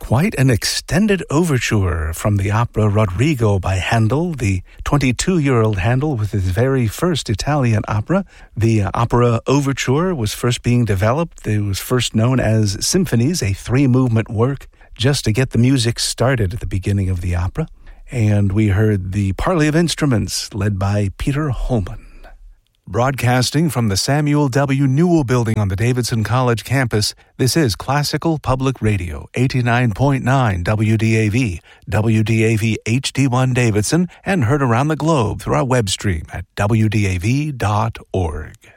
Quite an extended overture from the opera Rodrigo by Handel, the 22-year-old Handel with his very first Italian opera. The opera overture was first being developed. It was first known as symphonies, a 3-movement work, just to get the music started at the beginning of the opera. And we heard the Parley of Instruments, led by Peter Holman. Broadcasting from the Samuel W. Newell Building on the Davidson College campus, this is Classical Public Radio, 89.9 WDAV, WDAV HD1 Davidson, and heard around the globe through our web stream at wdav.org.